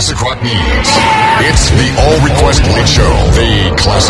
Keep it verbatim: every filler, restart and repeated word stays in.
classic rock needs. It's the All Request Mix Show. The classic.